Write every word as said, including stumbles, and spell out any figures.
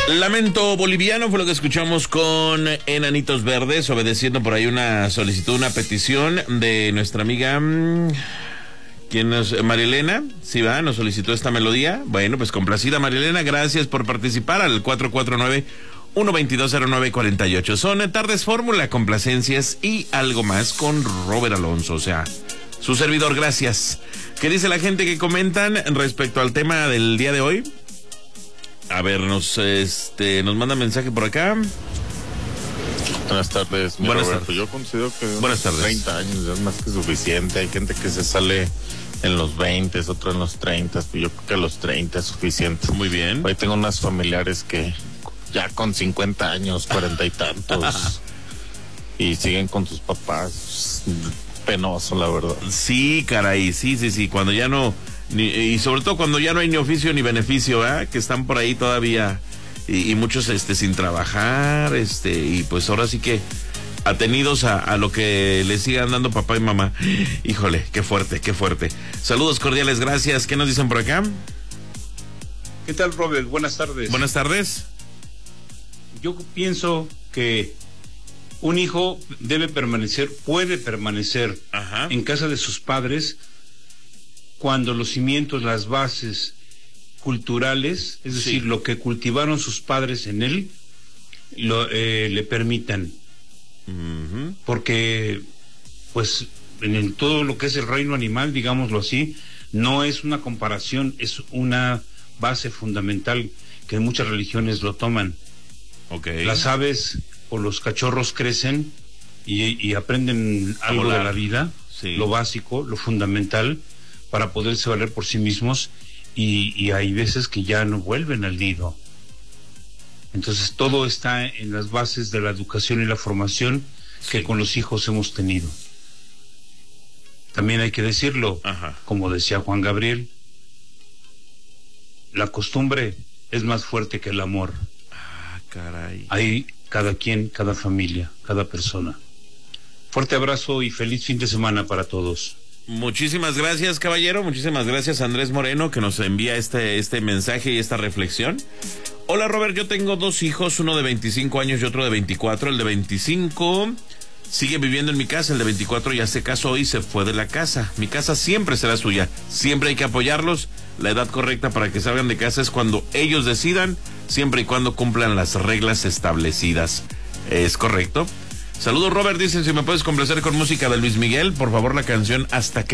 Lamento Boliviano fue lo que escuchamos con Enanitos Verdes, obedeciendo por ahí una solicitud, una petición de nuestra amiga, ¿quién es? Marilena, sí va, nos solicitó esta melodía. Bueno, pues complacida Marilena, gracias por participar al cuatro cuatro nueve, uno dos dos, cero nueve cuatro ocho. Son Tardes Fórmula, complacencias y algo más con Robert Alonso, o sea, su servidor, gracias. ¿Qué dice la gente que comentan respecto al tema del día de hoy? A ver, nos este nos manda mensaje por acá. Buenas tardes, mi Buenas Roberto. tardes. Yo considero que Buenas tardes. treinta años ya es más que suficiente. Hay gente que se sale en los veinte, otro en los treinta, pero yo creo que a los treinta es suficiente. Muy bien. Hoy tengo unas familiares que ya con cincuenta años, cuarenta y tantos, y siguen con sus papás. Penoso, la verdad. Sí, caray, sí, sí, sí, cuando ya no, ni, y sobre todo cuando ya no hay ni oficio ni beneficio, ¿eh? Que están por ahí todavía, y, y muchos este sin trabajar, este, y pues ahora sí que atenidos a, a lo que les sigan dando papá y mamá. Híjole, qué fuerte, qué fuerte. Saludos cordiales, gracias. ¿Qué nos dicen por acá? ¿Qué tal, Robert? Buenas tardes. Buenas tardes. Yo pienso que un hijo debe permanecer, puede permanecer Ajá. en casa de sus padres cuando los cimientos, las bases culturales, es Sí. decir, lo que cultivaron sus padres en él, lo, eh, le permitan. Uh-huh. Porque, pues, en el, todo lo que es el reino animal, digámoslo así, no es una comparación, es una base fundamental que muchas religiones lo toman. Okay. Las aves o los cachorros crecen y, y aprenden algo volar. de la vida, Sí. lo básico, lo fundamental, para poderse valer por sí mismos, y, y hay veces que ya no vuelven al nido. Entonces todo está en las bases de la educación y la formación que Sí. con los hijos hemos tenido. También hay que decirlo, Ajá. como decía Juan Gabriel, la costumbre es más fuerte que el amor. Ah, caray. Hay cada quien, cada familia, cada persona. Fuerte abrazo y feliz fin de semana para todos. Muchísimas gracias, caballero. Muchísimas gracias, Andrés Moreno, que nos envía este, este mensaje y esta reflexión. Hola, Robert, yo tengo dos hijos, uno de veinticinco años y otro de veinticuatro. El de veinticinco sigue viviendo en mi casa, el de veinticuatro ya se casó y se fue de la casa. Mi casa siempre será suya, siempre hay que apoyarlos. La edad correcta para que salgan de casa es cuando ellos decidan, siempre y cuando cumplan las reglas establecidas. ¿Es correcto? Saludos, Robert, dicen si me puedes complacer con música de Luis Miguel, por favor, la canción Hasta que